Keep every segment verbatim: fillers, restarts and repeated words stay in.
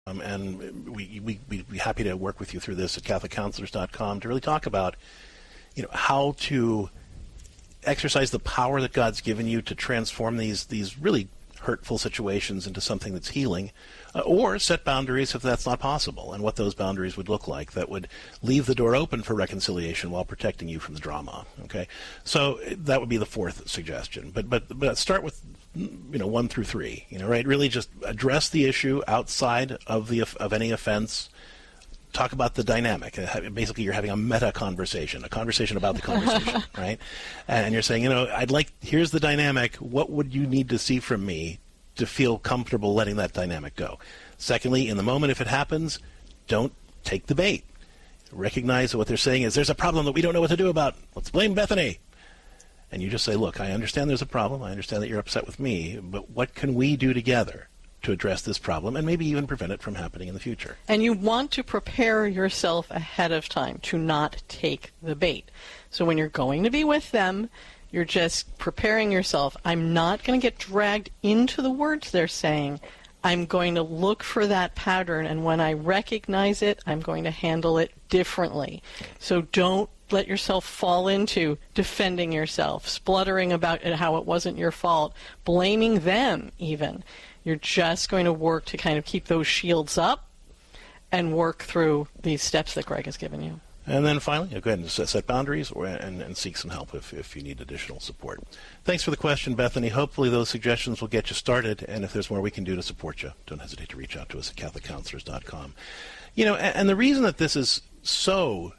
Um, and we, we, we'd be happy to work with you through this at Catholic Counselors dot com to really talk about, you know, how to exercise the power that God's given you to transform these these really hurtful situations into something that's healing, uh, or set boundaries if that's not possible, and what those boundaries would look like that would leave the door open for reconciliation while protecting you from the drama. Okay, so that would be the fourth suggestion. But but but start with, you know, one through three. You know, right? Really, just address the issue outside of the of any offense. Talk about the dynamic. Basically, you're having a meta conversation, a conversation about the conversation, right? And you're saying, you know, I'd like, here's the dynamic. What would you need to see from me to feel comfortable letting that dynamic go? Secondly, in the moment, if it happens, don't take the bait. Recognize that what they're saying is, there's a problem that we don't know what to do about. Let's blame Bethany. And you just say, look, I understand there's a problem. I understand that you're upset with me, but what can we do together to address this problem and maybe even prevent it from happening in the future? And you want to prepare yourself ahead of time to not take the bait. So when you're going to be with them, you're just preparing yourself. I'm not going to get dragged into the words they're saying. I'm going to look for that pattern, and when I recognize it, I'm going to handle it differently. So don't let yourself fall into defending yourself, spluttering about it, how it wasn't your fault, blaming them even. You're just going to work to kind of keep those shields up and work through these steps that Greg has given you. And then finally, go ahead and set boundaries or, and, and seek some help if, if you need additional support. Thanks for the question, Bethany. Hopefully those suggestions will get you started, and if there's more we can do to support you, don't hesitate to reach out to us at Catholic Counselors dot com. You know, and, and the reason that this is so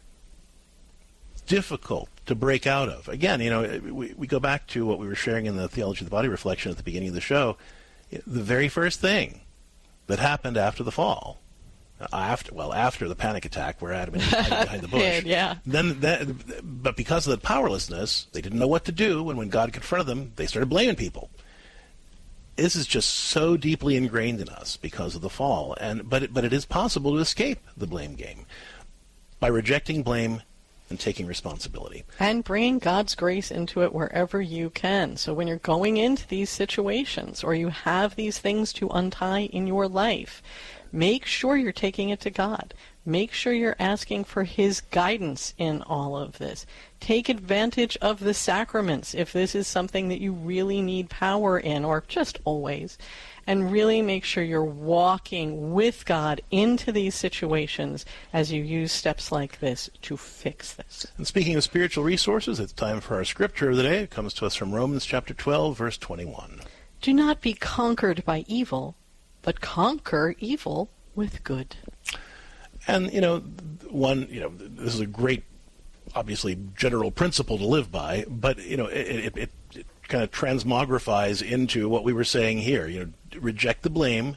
difficult to break out of, again, you know, we, we go back to what we were sharing in the Theology of the Body reflection at the beginning of the show. The very first thing that happened after the fall, after well, after the panic attack where Adam and Eve hid behind the bush, yeah. Then, that, but because of the powerlessness, they didn't know what to do, and when God confronted them, they started blaming people. This is just so deeply ingrained in us because of the fall, and but it, but it is possible to escape the blame game by rejecting blame and taking responsibility. And bringing God's grace into it wherever you can. So when you're going into these situations or you have these things to untie in your life, make sure you're taking it to God. Make sure you're asking for His guidance in all of this. Take advantage of the sacraments if this is something that you really need power in, or just always. And really make sure you're walking with God into these situations as you use steps like this to fix this. And speaking of spiritual resources, it's time for our scripture of the day. It comes to us from Romans chapter twelve, verse twenty-one. Do not be conquered by evil, but conquer evil with good. And, you know, one, you know, this is a great, obviously, general principle to live by, but, you know, it, it, it, it kind of transmogrifies into what we were saying here. You know, reject the blame,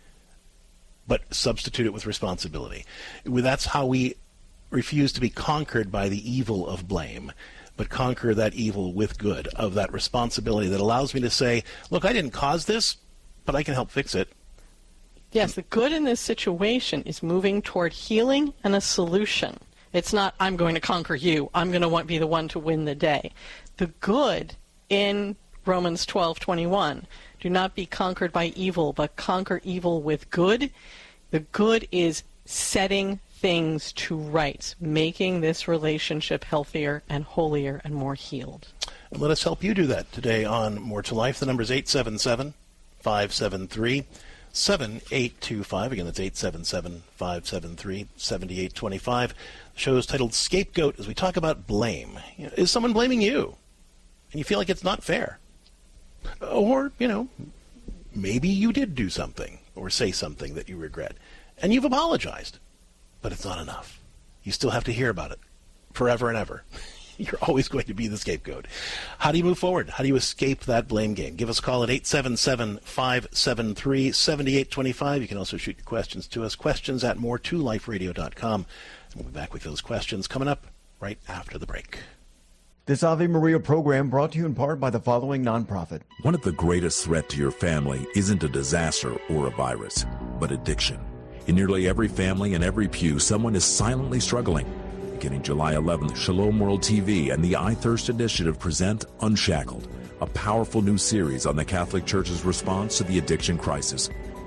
but substitute it with responsibility. That's how we refuse to be conquered by the evil of blame, but conquer that evil with good, of that responsibility that allows me to say, look, I didn't cause this, but I can help fix it. Yes, the good in this situation is moving toward healing and a solution. It's not, I'm going to conquer you. I'm going to want, be the one to win the day. The good in Romans twelve twenty-one, do not be conquered by evil, but conquer evil with good. The good is setting things to rights, making this relationship healthier and holier and more healed. And let us help you do that today on More to Life. The number is eight seven seven, five seven three, seven eight two five. Again, that's eight seven seven, five seven three, seven eight two five. The show is titled Scapegoat as we talk about blame. You know, is someone blaming you? And you feel like it's not fair. Or, you know, maybe you did do something or say something that you regret. And you've apologized. But it's not enough. You still have to hear about it forever and ever. You're always going to be the scapegoat. How do you move forward? How do you escape that blame game? Give us a call at eight seven seven, five seven three, seven eight two five. You can also shoot your questions to us. Questions at more to life radio dot com. And we'll be back with those questions coming up right after the break. This Ave Maria program brought to you in part by the following nonprofit. One of the greatest threats to your family isn't a disaster or a virus, but addiction. In nearly every family and every pew, someone is silently struggling. Beginning July eleventh, Shalom World T V and the I Thirst Initiative present Unshackled, a powerful new series on the Catholic Church's response to the addiction crisis.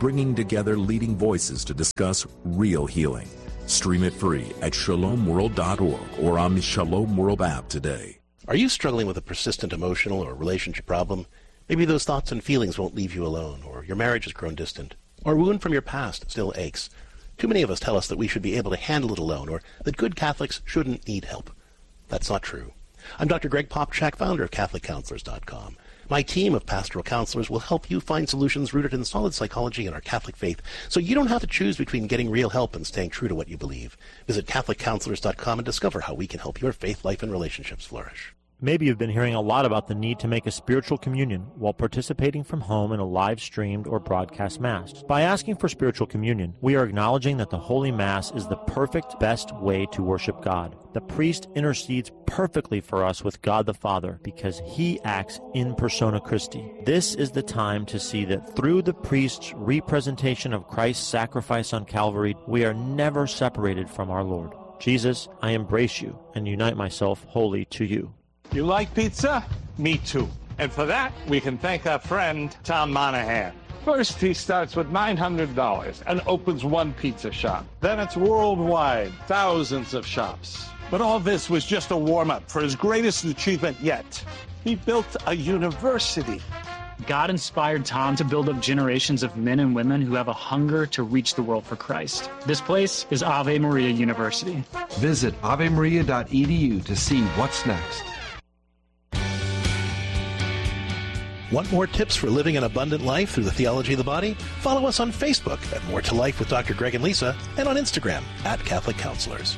bringing together leading voices to discuss real healing. Stream it free at shalom world dot org or on the Shalom World app today. Are you struggling with a persistent emotional or relationship problem? Maybe those thoughts and feelings won't leave you alone, or your marriage has grown distant, or a wound from your past still aches. Too many of us tell us that we should be able to handle it alone, or that good Catholics shouldn't need help. That's not true. I'm Doctor Greg Popchak, founder of Catholic Counselors dot com. My team of pastoral counselors will help you find solutions rooted in solid psychology and our Catholic faith, so you don't have to choose between getting real help and staying true to what you believe. Visit Catholic Counselors dot com and discover how we can help your faith life and relationships flourish. Maybe you've been hearing a lot about the need to make a spiritual communion while participating from home in a live-streamed or broadcast Mass. By asking for spiritual communion, we are acknowledging that the Holy Mass is the perfect, best way to worship God. The priest intercedes perfectly for us with God the Father because he acts in persona Christi. This is the time to see that through the priest's representation of Christ's sacrifice on Calvary, we are never separated from our Lord. Jesus, I embrace you and unite myself wholly to you. You like pizza? Me too. And for that, we can thank our friend, Tom Monahan. First, he starts with nine hundred dollars and opens one pizza shop. Then it's worldwide, thousands of shops. But all this was just a warm-up for his greatest achievement yet. He built a university. God inspired Tom to build up generations of men and women who have a hunger to reach the world for Christ. This place is Ave Maria University. Visit ave maria dot e d u to see what's next. Want more tips for living an abundant life through the theology of the body? Follow us on Facebook at More to Life with Doctor Greg and Lisa, and on Instagram at Catholic Counselors.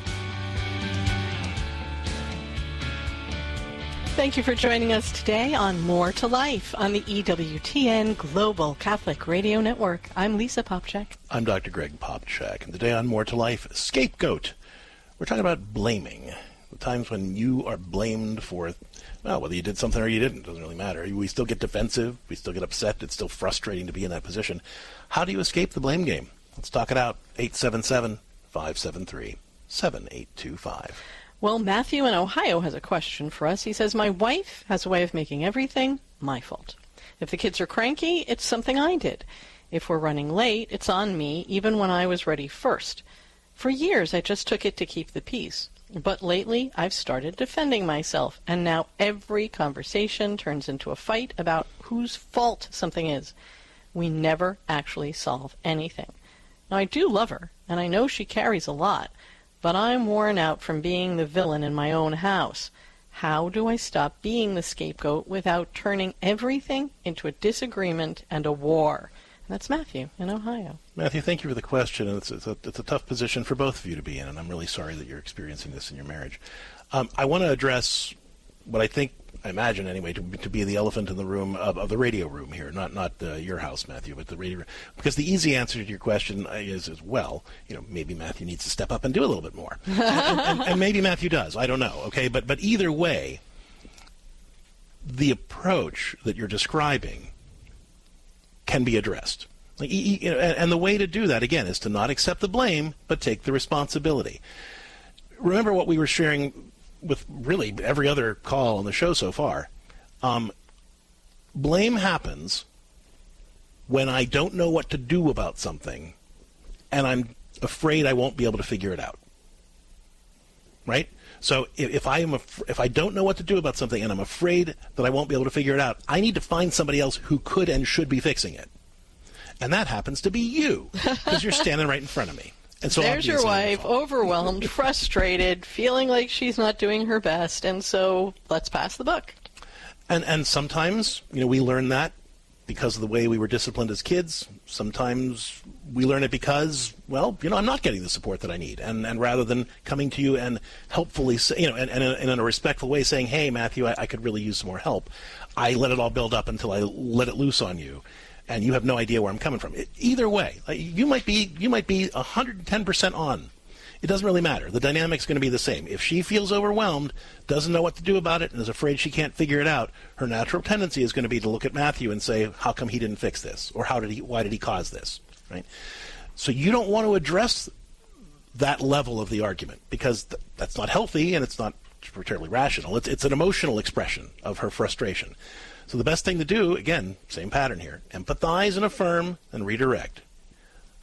Thank you for joining us today on More to Life on the E W T N Global Catholic Radio Network. I'm Lisa Popchak. I'm Doctor Greg Popchak, and today on More to Life, scapegoat. We're talking about blaming. The times when you are blamed for, well, whether you did something or you didn't, doesn't really matter. We still get defensive. We still get upset. It's still frustrating to be in that position. How do you escape the blame game? Let's talk it out. eight seven seven, five seven three, seven eight two five. Well, Matthew in Ohio has a question for us. He says, my wife has a way of making everything my fault. If the kids are cranky, it's something I did. If we're running late, it's on me, even when I was ready first. For years, I just took it to keep the peace. But lately, I've started defending myself, and now every conversation turns into a fight about whose fault something is. We never actually solve anything. Now, I do love her, and I know she carries a lot, but I'm worn out from being the villain in my own house. How do I stop being the scapegoat without turning everything into a disagreement and a war? And that's Matthew in Ohio. Matthew, thank you for the question. It's, it's, a, it's a tough position for both of you to be in, and I'm really sorry that you're experiencing this in your marriage. Um, I want to address what I think, I imagine anyway, to, to be the elephant in the room of, of the radio room here, not not uh, your house, Matthew, but the radio room. Because the easy answer to your question is, is, well, you know, maybe Matthew needs to step up and do a little bit more. and, and, and maybe Matthew does. I don't know, okay? But, but either way, the approach that you're describing can be addressed. Like, you know, and the way to do that, again, is to not accept the blame, but take the responsibility. Remember what we were sharing with really every other call on the show so far. Um, blame happens when I don't know what to do about something, and I'm afraid I won't be able to figure it out. Right? So if, if I am af- if I don't know what to do about something and I'm afraid that I won't be able to figure it out, I need to find somebody else who could and should be fixing it. And that happens to be you, because you're standing right in front of me. And so there's your wife, overwhelmed, frustrated, feeling like she's not doing her best, and so let's pass the buck. And and sometimes, you know, we learn that because of the way we were disciplined as kids. Sometimes we learn it because, well, you know, I'm not getting the support that I need. And and rather than coming to you and helpfully, say, you know, and, and, and in a respectful way saying, hey, Matthew, I, I could really use some more help, I let it all build up until I let it loose on you. And you have no idea where I'm coming from. It, either way, like, you might be you might be one hundred ten percent on. It doesn't really matter. The dynamic's going to be the same. If she feels overwhelmed, doesn't know what to do about it, and is afraid she can't figure it out, her natural tendency is going to be to look at Matthew and say, how come he didn't fix this? Or how did he? Why did he cause this? Right? So you don't want to address that level of the argument, because th- that's not healthy and it's not terribly rational. It's, it's an emotional expression of her frustration. So the best thing to do, again, same pattern here, empathize and affirm and redirect.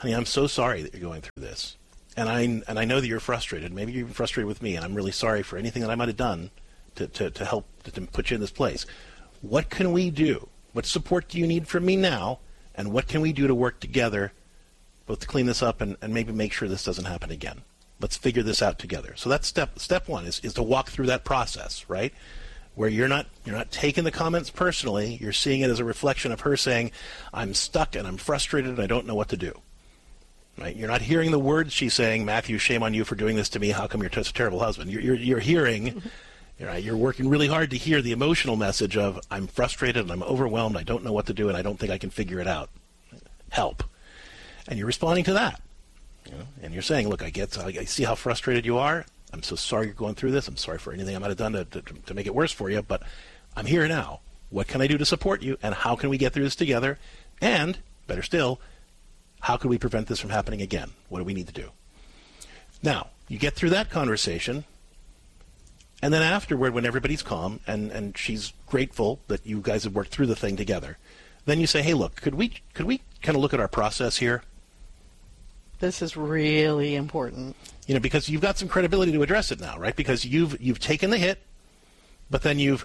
honey, I'm so sorry that you're going through this. And I and I know that you're frustrated. Maybe you're even frustrated with me, and I'm really sorry for anything that I might have done to, to, to help to, to put you in this place. What can we do? What support do you need from me now? And what can we do to work together, both to clean this up and, and maybe make sure this doesn't happen again? Let's figure this out together. So that's step step one is, is to walk through that process, right? Where you're not you're not taking the comments personally. You're seeing it as a reflection of her saying, I'm stuck and I'm frustrated and I don't know what to do. Right? You're not hearing the words she's saying, Matthew, shame on you for doing this to me. How come you're such a terrible husband? You're, you're, you're hearing, you're, right, you're working really hard to hear the emotional message of, I'm frustrated and I'm overwhelmed. I don't know what to do and I don't think I can figure it out. Help. And you're responding to that. You know? And you're saying, look, I get, I see how frustrated you are. I'm so sorry you're going through this. I'm sorry for anything I might have done to, to, to make it worse for you, but I'm here now. What can I do to support you, and how can we get through this together? And, better still, how can we prevent this from happening again? What do we need to do? Now, you get through that conversation, and then afterward, when everybody's calm and, and she's grateful that you guys have worked through the thing together, then you say, hey, look, could we could we kind of look at our process here? This is really important. You know, because you've got some credibility to address it now, right? Because you've you've taken the hit, but then you've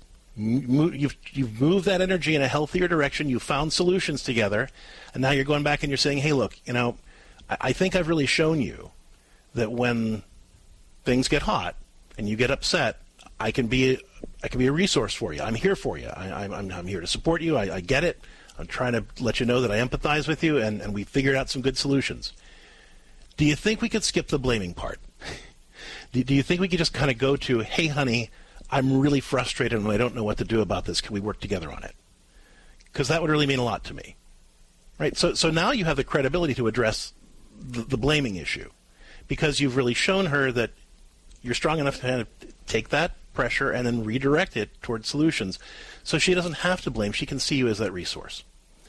mo- you've you've moved that energy in a healthier direction. You've found solutions together, and now you're going back and you're saying, "Hey, look, you know, I, I think I've really shown you that when things get hot and you get upset, I can be a, I can be a resource for you. I'm here for you. I, I'm I'm here to support you. I, I get it. I'm trying to let you know that I empathize with you, and, and we figured out some good solutions." Do you think we could skip the blaming part? do, do you think we could just kind of go to, hey, honey, I'm really frustrated and I don't know what to do about this. Can we work together on it? Because that would really mean a lot to me. Right? So so now you have the credibility to address the, the blaming issue, because you've really shown her that you're strong enough to kind of take that pressure and then redirect it towards solutions. So she doesn't have to blame. She can see you as that resource.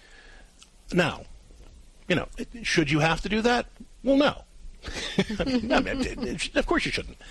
Now, you know, should you have to do that? Well, no. I mean, of course you shouldn't.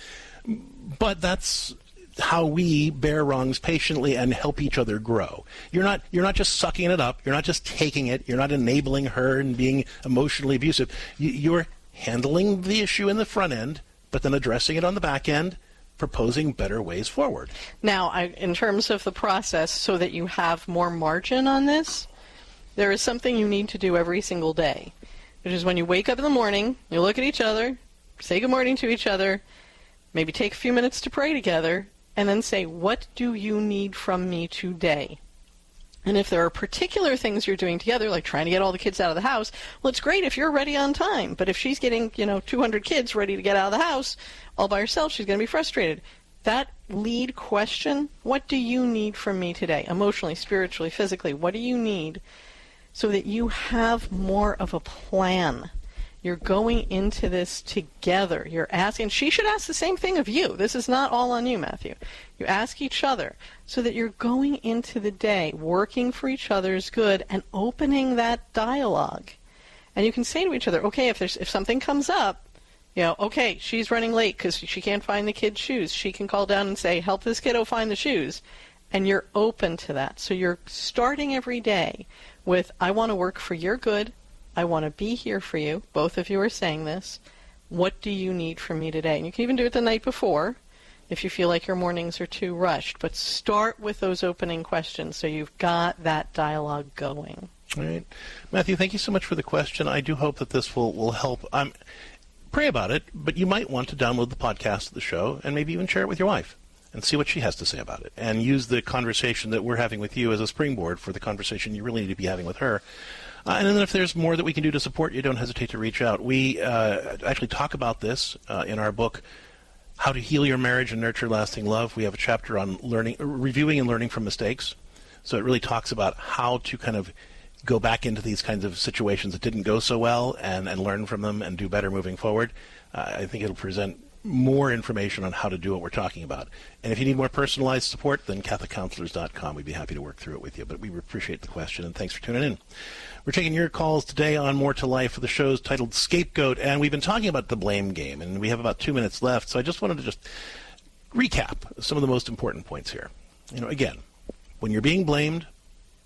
But that's how we bear wrongs patiently and help each other grow. You're not you're not just sucking it up. You're not just taking it. You're not enabling her and being emotionally abusive. You're handling the issue in the front end, but then addressing it on the back end, proposing better ways forward. Now, I, in terms of the process, so that you have more margin on this, there is something you need to do every single day, which is when you wake up in the morning, you look at each other, say good morning to each other, maybe take a few minutes to pray together, and then say, what do you need from me today? And if there are particular things you're doing together, like trying to get all the kids out of the house, well, it's great if you're ready on time. But if she's getting, you know, two hundred kids ready to get out of the house all by herself, she's going to be frustrated. That lead question, what do you need from me today? Emotionally, spiritually, physically, what do you need? So that you have more of a plan. You're going into this together. You're asking, she should ask the same thing of you. This is not all on you, Matthew. You ask each other so that you're going into the day working for each other's good and opening that dialogue. And you can say to each other, okay, if there's if something comes up, you know, okay, she's running late because she can't find the kid's shoes. She can call down and say, help this kiddo find the shoes. And you're open to that. So you're starting every day with, I want to work for your good. I want to be here for you. Both of you are saying this. What do you need from me today? And you can even do it the night before if you feel like your mornings are too rushed. But start with those opening questions so you've got that dialogue going. All right. Matthew, thank you so much for the question. I do hope that this will, will help. Um, pray about it, but you might want to download the podcast of the show and maybe even share it with your wife and see what she has to say about it. And use the conversation that we're having with you as a springboard for the conversation you really need to be having with her. Uh, and then if there's more that we can do to support you, don't hesitate to reach out. We uh, actually talk about this uh, in our book, How to Heal Your Marriage and Nurture Lasting Love. We have a chapter on learning, reviewing and learning from mistakes. So it really talks about how to kind of go back into these kinds of situations that didn't go so well and, and learn from them and do better moving forward. Uh, I think it'll present more information on how to do what we're talking about. And if you need more personalized support, then Catholic Counselors dot com. We'd be happy to work through it with you. But we appreciate the question, and thanks for tuning in. We're taking your calls today on More to Life for the show's titled Scapegoat, and we've been talking about the blame game, and we have about two minutes left, so I just wanted to just recap some of the most important points here. You know, again, when you're being blamed,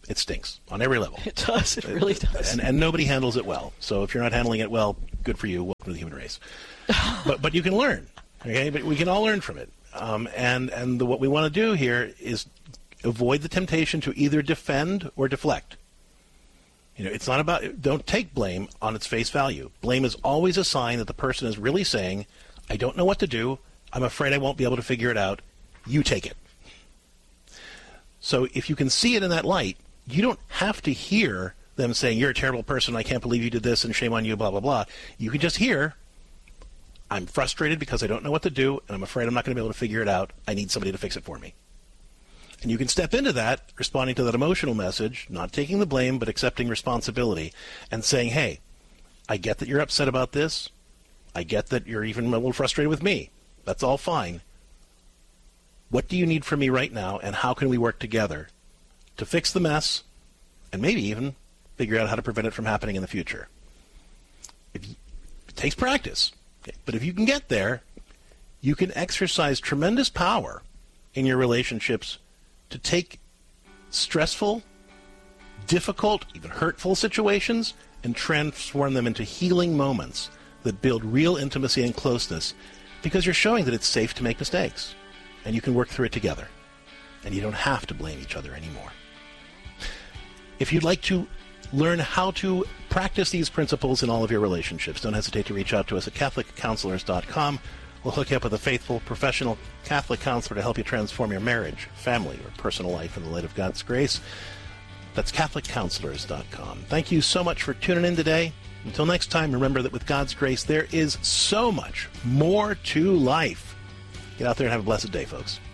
It stinks on every level. It does. It really does. And, and nobody handles it well. So if you're not handling it well, good for you. Welcome to the human race. but but you can learn. Okay, but we can all learn from it. Um, and and the, what we want to do here is avoid the temptation to either defend or deflect. You know, it's not about, don't take blame on its face value. Blame is always a sign that the person is really saying, I don't know what to do. I'm afraid I won't be able to figure it out. You take it. So if you can see it in that light, you don't have to hear them saying, you're a terrible person, I can't believe you did this, and shame on you, blah, blah, blah. You can just hear, I'm frustrated because I don't know what to do, and I'm afraid I'm not going to be able to figure it out. I need somebody to fix it for me. And you can step into that, responding to that emotional message, not taking the blame, but accepting responsibility, and saying, hey, I get that you're upset about this. I get that you're even a little frustrated with me. That's all fine. What do you need from me right now, and how can we work together to fix the mess and maybe even figure out how to prevent it from happening in the future? If you, it takes practice, okay, but if you can get there, you can exercise tremendous power in your relationships to take stressful, difficult, even hurtful situations and transform them into healing moments that build real intimacy and closeness, because you're showing that it's safe to make mistakes and you can work through it together and you don't have to blame each other anymore. If you'd like to learn how to practice these principles in all of your relationships, don't hesitate to reach out to us at Catholic Counselors dot com. We'll hook you up with a faithful, professional Catholic counselor to help you transform your marriage, family, or personal life in the light of God's grace. That's Catholic Counselors dot com. Thank you so much for tuning in today. Until next time, remember that with God's grace, there is so much more to life. Get out there and have a blessed day, folks.